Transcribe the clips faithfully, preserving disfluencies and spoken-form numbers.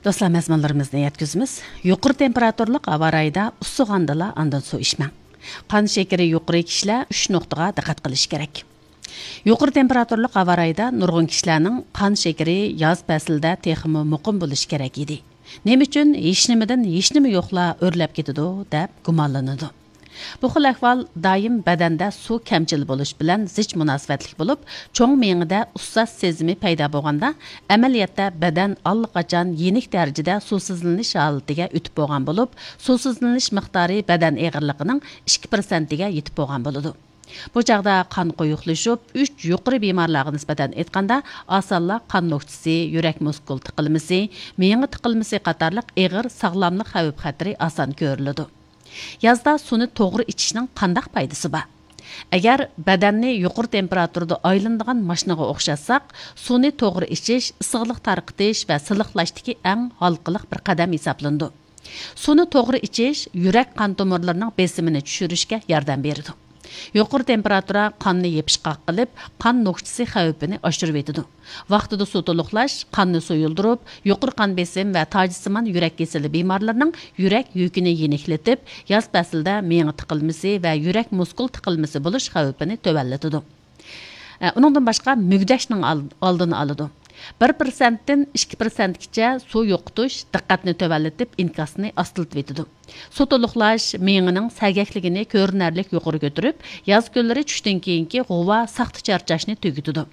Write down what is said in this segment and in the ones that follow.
Dostlar, mezmunlarımızda yetkizimiz. Yuqur temperaturluk hava rayida usuğandala andan su içmeng. Qan şekeri yuqori kişiler üç nuqtaga diqqat qilish kerak. Yuqori temperaturluk hava rayida nurg'un kishilarning qan shekeri yoz faslida texmi muqim bo'lishi kerak edi. Nima uchun hech nimadan hech nima yo'qla o'rlab ketadi deb gumonlanadi. Bu xil ahvol doim badanda suv kamchil bo'lish bilan zich munosabatlik bo'lib, cho'ng miyada ussas sezimi paydo bo'lganda, amaliyotda badan allaqachon yenik darajada suvsizlanish holatiga o'tib bo'lgan bo'lib, suvsizlanish miqdori badan og'irligining ikki prosentiga yetib bo'lgan bo'ladi. Bu chaqda qon quyuqlashib, uch yuqori bemorlarga nisbatan aytganda, osonla qon nuqtasi, yurak muskul tiqilmasi, miya tiqilmasi qatorliq og'ir sog'lomlik xavf-xatari oson ko'riladi. Yazda suni to'g'ri ichishning qanday foydasi bor? Agar badanni yuqori temperaturada aylanadigan mashinaga o'xshatsak, suni to'g'ri ichish issiqlik tarqitish va siliqlashdagi eng halqiliq bir qadam hisoblanadi. Suni to'g'ri ichish yurak qon tomirlarining besimini tushirishga yordam beradi. Yuqori temperatura qonni yepishqoq qilib, qon nuqtasi xavfini oshirib etadi. Vaqtida suv to'liqlash qonni suyuldirib, yuqori qon besim va tojisimon yurak kasali bemorlarining yurak yukini yeniklatib, yoz faslida miya tiqilmasi va yurak muskul tiqilmasi bo'lish xavfini tuvallatadi. Uningdan boshqa mugdashning oldini oladi. bir prosentdan ikki prosentgacha suv yo'qotish diqqatni tuvallatib, inkasni ostiltib etadi. Suv to'liqlash miyaning sagakligini ko'rinarli yuqori ko'tarib, yoz kunlari tushdan keyingi g'uva saxta charchashni tugatadi.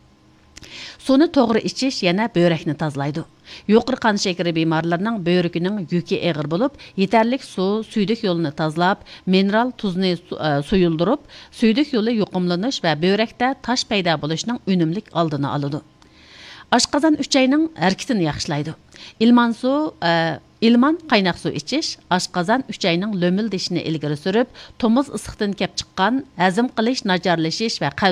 Suvni to'g'ri ichish yana börekni tozalaydi. Yuqori qon shakari bemorlarining börekining yuki og'ir bo'lib, yetarli suv suydik yo'lini tozalab, mineral tuzni suyuldirib, suydik yo'li yuqumlanish va börekda tosh paydo bo'lishining unumli oldini oladi. Oshqozon uchayning harakatini yaxshilaydi. Ilman suv, ilman qaynoq suv ichish oshqozon uchayning lo'mildishini ilgari surib, tomuz issiqdan kelib chiqqan hazm qilish nacharlashish va